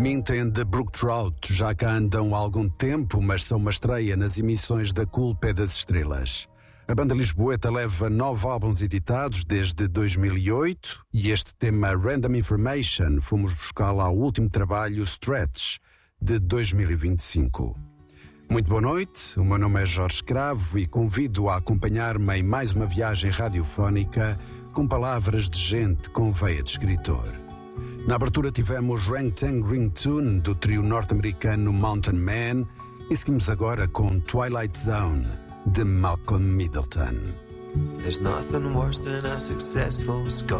Mint and the Brook Trout já cá andam há algum tempo, mas são uma estreia nas emissões da Culpa das Estrelas. A banda lisboeta leva 9 álbuns editados desde 2008 e este tema Random Information fomos buscá-lo ao último trabalho Stretch de 2025. Muito boa noite, o meu nome é Jorge Escravo e convido a acompanhar-me em mais uma viagem radiofónica com palavras de gente com veia de escritor. Na abertura tivemos Rangtang Ringtune do trio norte-americano Mountain Man e seguimos agora com Twilight Zone de Malcolm Middleton. There's nothing worse than a successful score.